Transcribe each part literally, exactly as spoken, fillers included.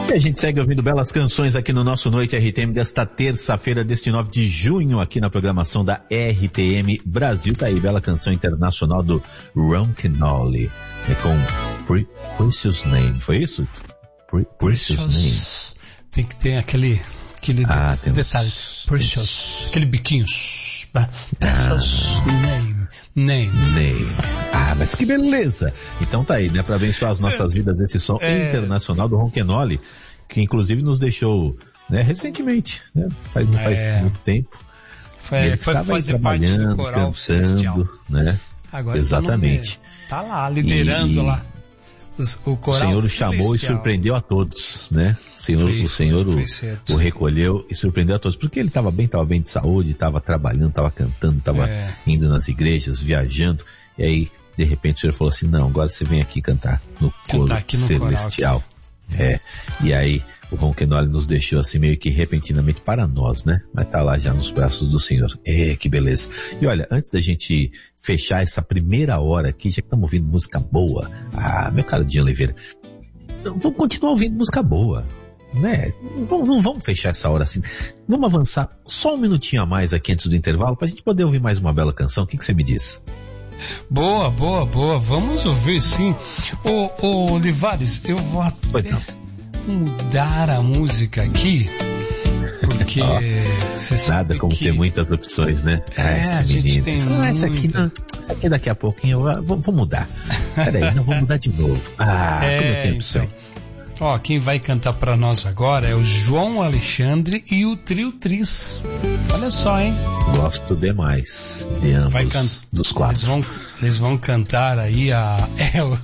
E a gente segue ouvindo belas canções aqui no nosso Noite R T M desta terça-feira, deste nove de junho, aqui na programação da R T M Brasil. Tá aí, bela canção internacional do Ron Kenoly, é com Pre- Precious Name, foi isso? Pre- Precious, Precious Name. Tem que ter aquele, aquele ah, de- detalhe. Precious, aquele biquinho. Precious ah. Name. Name. Name. Ah, mas que beleza! Então tá aí, né, pra abençoar as nossas vidas, esse som é... internacional do Ron Kenoly, que inclusive nos deixou, né, recentemente, né, faz, não faz é... muito tempo. Foi, ele foi fazer parte do coral celestial, né? Agora exatamente. Tá, no... tá lá, liderando e... lá. O, coral o Senhor o celestial. chamou e surpreendeu a todos, né? O Senhor, foi, o, Senhor o, o recolheu e surpreendeu a todos, porque ele estava bem, estava bem de saúde, estava trabalhando, estava cantando, estava é. indo nas igrejas, viajando, e aí, de repente, o Senhor falou assim, não, agora você vem aqui cantar no coro cantar aqui no celestial. Coral, é. E aí, o Ron Kenoly nos deixou assim meio que repentinamente para nós, né? Mas tá lá já nos braços do Senhor. É, que beleza. E olha, antes da gente fechar essa primeira hora aqui, já que estamos ouvindo música boa, ah, meu caro Dinho Oliveira, vamos continuar ouvindo música boa, né? Não, não vamos fechar essa hora assim. Vamos avançar só um minutinho a mais aqui antes do intervalo, pra gente poder ouvir mais uma bela canção. O que que você me diz? Boa, boa, boa. Vamos ouvir sim. Ô, ô, Olivares, eu vou até... Pois não. mudar a música aqui, porque oh, nada como que... ter muitas opções, né? É, ah, a gente tem ah, essa aqui não, essa aqui daqui a pouquinho eu vou, vou mudar. Peraí, não vou mudar de novo. Ah, é, como eu tenho opção. Então. Ó, quem vai cantar pra nós agora é o João Alexandre e o Trio Tris. Olha só, hein? Gosto demais de ambos, vai can... dos quatro. Eles vão, eles vão cantar aí a... É, o...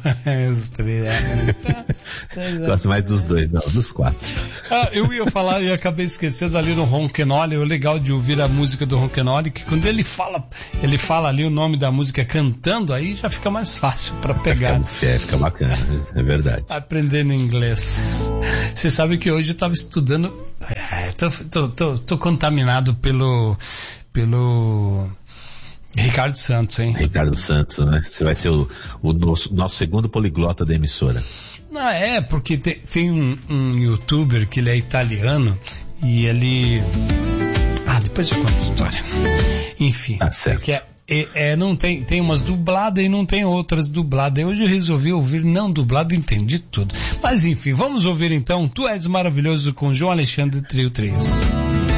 Gosto mais dos dois, não, dos quatro. Ah, eu ia falar e acabei esquecendo ali no Ron Kenoly. O legal de ouvir a música do Ron Kenoly, que quando ele fala, ele fala ali o nome da música cantando, aí já fica mais fácil pra pegar. Fica, é, fica bacana, é verdade. Aprendendo inglês. Você sabe que hoje eu estava estudando, tô, tô, tô, tô contaminado pelo, pelo Ricardo Santos, hein? Ricardo Santos, né? Você vai ser o, o nosso, nosso segundo poliglota da emissora. Não, é, porque tem, tem um, um youtuber que ele é italiano e ele... Ah, depois eu conto a história. Enfim. Tá certo. Que é, É, é, não tem, tem umas dubladas e não tem outras dubladas. Hoje eu resolvi ouvir não dublado, entendi tudo. Mas enfim, vamos ouvir então Tu És Maravilhoso com João Alexandre Trio três.